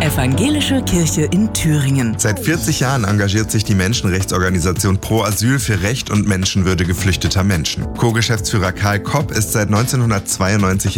Evangelische Kirche in Thüringen. Seit 40 Jahren engagiert sich die Menschenrechtsorganisation Pro Asyl für Recht und Menschenwürde geflüchteter Menschen. Co-Geschäftsführer Karl Kopp ist seit 1992